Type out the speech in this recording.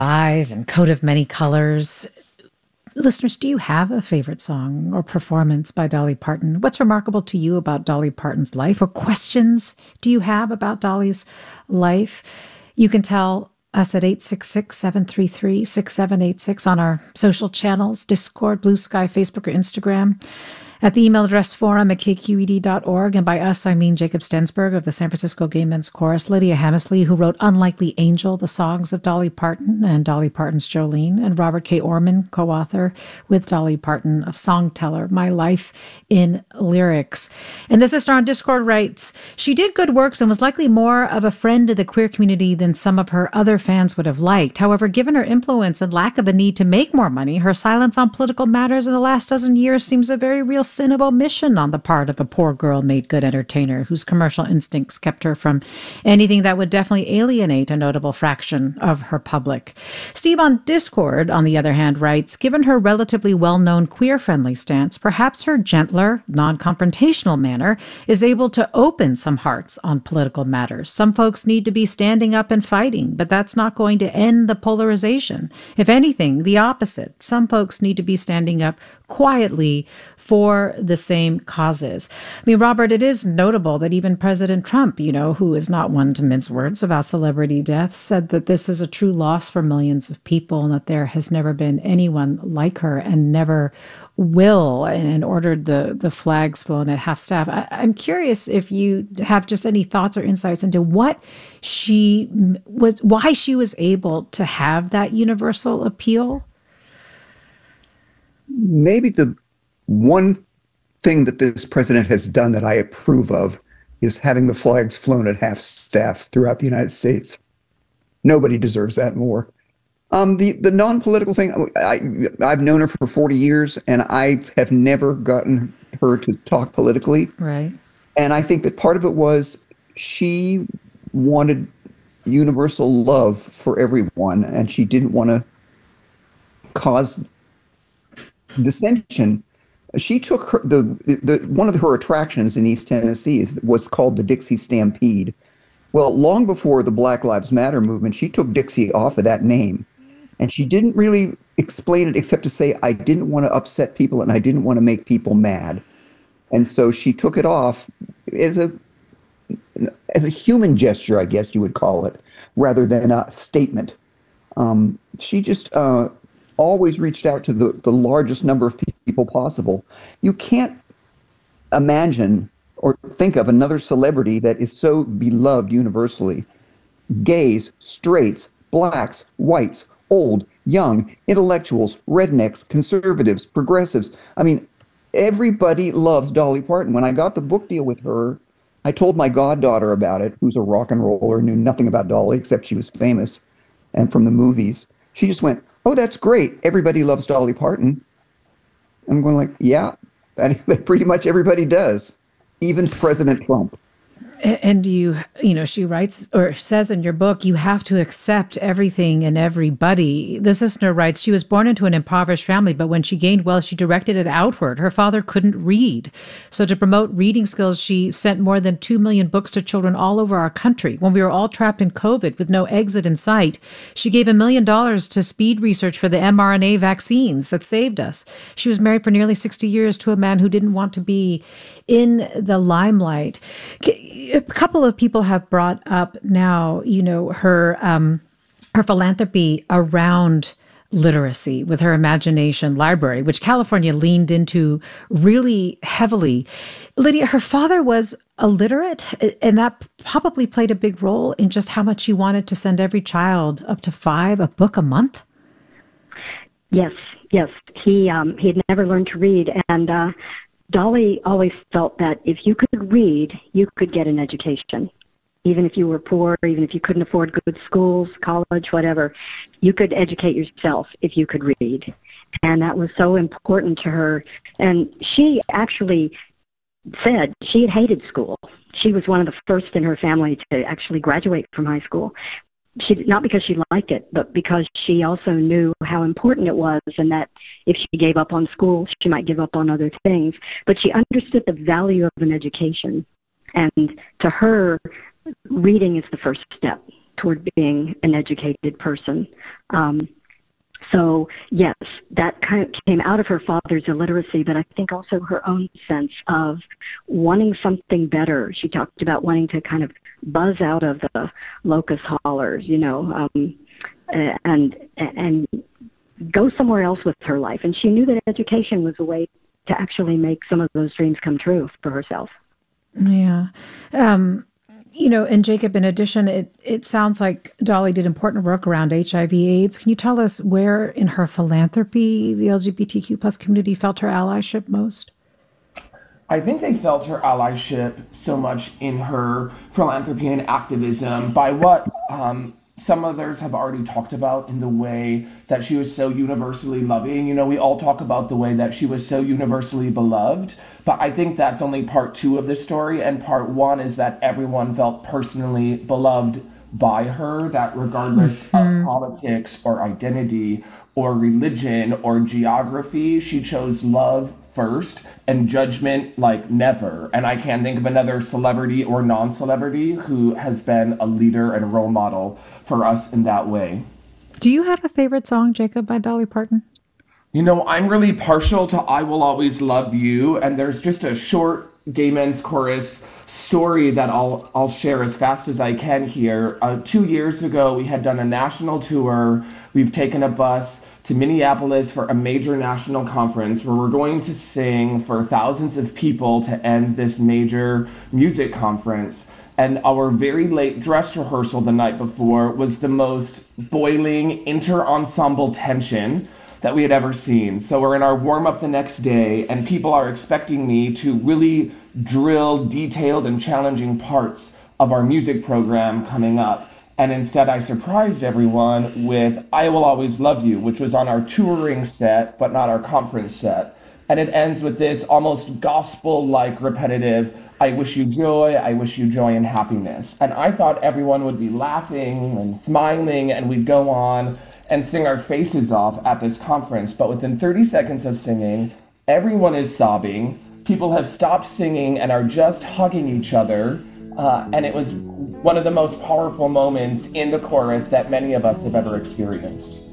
Alive and Coat of Many Colors. Listeners, do you have a favorite song or performance by Dolly Parton? What's remarkable to you about Dolly Parton's life, or questions do you have about Dolly's life? You can tell us at 866-733-6786 on our social channels, Discord, Blue Sky, Facebook, or Instagram. At the email address forum@kqed.org. And by us, I mean Jacob Stensberg of the San Francisco Gay Men's Chorus, Lydia Hammersley, who wrote Unlikely Angel, the songs of Dolly Parton and Dolly Parton's Jolene, and Robert K. Orman, co-author with Dolly Parton of Songteller, My Life in Lyrics. And the sister on Discord writes, she did good works and was likely more of a friend to the queer community than some of her other fans would have liked. However, given her influence and lack of a need to make more money, her silence on political matters in the last dozen years seems a very real sin of omission on the part of a poor girl made good entertainer whose commercial instincts kept her from anything that would definitely alienate a notable fraction of her public. Steve on Discord, on the other hand, writes, given her relatively well-known queer-friendly stance, perhaps her gentler, non-confrontational manner is able to open some hearts on political matters. Some folks need to be standing up and fighting, but that's not going to end the polarization. If anything, the opposite. Some folks need to be standing up quietly for the same causes. I mean, Robert, it is notable that even President Trump, who is not one to mince words about celebrity deaths, said that this is a true loss for millions of people and that there has never been anyone like her and never will, and ordered the flags flown at half staff. I'm curious if you have just any thoughts or insights into why she was able to have that universal appeal. Maybe the one thing that this president has done that I approve of is having the flags flown at half staff throughout the United States. Nobody deserves that more. The non-political thing, I've known her for 40 years, and I have never gotten her to talk politically. Right. And I think that part of it was she wanted universal love for everyone, and she didn't want to cause dissension. She took her, one of her attractions in East Tennessee was called the Dixie Stampede. Well, long before the Black Lives Matter movement, she took Dixie off of that name. And she didn't really explain it except to say, I didn't want to upset people and I didn't want to make people mad. And so she took it off as a human gesture, I guess you would call it, rather than a statement. She just always reached out to the largest number of people possible. You can't imagine or think of another celebrity that is so beloved universally. Gays, straights, blacks, whites, old, young, intellectuals, rednecks, conservatives, progressives. I mean, everybody loves Dolly Parton. When I got the book deal with her, I told my goddaughter about it, who's a rock and roller, knew nothing about Dolly except she was famous and from the movies. She just went, oh, that's great. Everybody loves Dolly Parton. I'm going like, yeah, that pretty much everybody does, even President Trump. And she writes or says in your book, you have to accept everything and everybody. This listener writes, she was born into an impoverished family, but when she gained wealth, she directed it outward. Her father couldn't read. So to promote reading skills, she sent more than 2 million books to children all over our country. When we were all trapped in COVID with no exit in sight, she gave $1 million to speed research for the mRNA vaccines that saved us. She was married for nearly 60 years to a man who didn't want to be in the limelight. A couple of people have brought up now, her philanthropy around literacy with her Imagination Library, which California leaned into really heavily. Lydia, her father was illiterate, and that probably played a big role in just how much she wanted to send every child, up to 5, a book a month. Yes. He had never learned to read, and Dolly always felt that if you could read, you could get an education. Even if you were poor, even if you couldn't afford good schools, college, whatever, you could educate yourself if you could read. And that was so important to her. And she actually said she had hated school. She was one of the first in her family to actually graduate from high school. Not because she liked it, but because she also knew how important it was, and that if she gave up on school, she might give up on other things. But she understood the value of an education. And to her, reading is the first step toward being an educated person. So yes, that kind of came out of her father's illiteracy, but I think also her own sense of wanting something better. She talked about wanting to kind of buzz out of the locust hollers, and go somewhere else with her life. And she knew that education was a way to actually make some of those dreams come true for herself. Yeah. And Jacob, in addition, it sounds like Dolly did important work around HIV/AIDS. Can you tell us where in her philanthropy the LGBTQ plus community felt her allyship most? I think they felt her allyship so much in her philanthropy and activism by what some others have already talked about in the way that she was so universally loving. We all talk about the way that she was so universally beloved, but I think that's only part 2 of the story. And part 1 is that everyone felt personally beloved by her, that regardless of politics or identity or religion or geography, she chose love first and judgment like never. And I can't think of another celebrity or non-celebrity who has been a leader and role model for us in that way. Do you have a favorite song, Jacob, by Dolly Parton? I'm really partial to I Will Always Love You, and there's just a short gay men's chorus story that I'll share as fast as I can here. 2 years ago, we had done a national tour. We've taken a bus to Minneapolis for a major national conference where we're going to sing for thousands of people to end this major music conference. And our very late dress rehearsal the night before was the most boiling inter-ensemble tension that we had ever seen. So we're in our warm-up the next day, and people are expecting me to really drill detailed and challenging parts of our music program coming up. And instead, I surprised everyone with I Will Always Love You, which was on our touring set, but not our conference set. And it ends with this almost gospel-like repetitive, I wish you joy and happiness. And I thought everyone would be laughing and smiling, and we'd go on and sing our faces off at this conference. But within 30 seconds of singing, everyone is sobbing. People have stopped singing and are just hugging each other. And it was one of the most powerful moments in the chorus that many of us have ever experienced.